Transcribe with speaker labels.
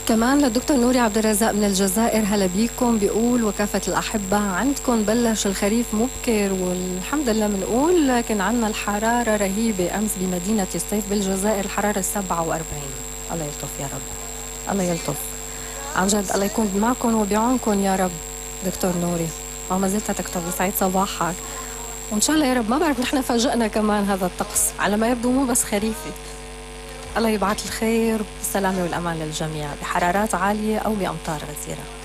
Speaker 1: كمان للدكتور نوري عبد الرزاق من الجزائر، هلا بيكم. بيقول وكافة الأحبة عندكم بلش الخريف مبكر والحمد لله بنقول، لكن عنا الحرارة رهيبة. أمس بمدينة الصيف بالجزائر الحرارة 47. الله يلطف يا رب، الله يلطف عن جد. الله يكون معكم وبيعونكم يا رب. دكتور نوري ما زلت تكتب يسعد صباحك، وإن شاء الله يا رب. ما بعرف نحن فاجئنا كمان هذا الطقس على ما يبدو مو بس خريفي. الله يبعث الخير والسلامة والأمان للجميع بحرارات عالية أو بأمطار غزيرة.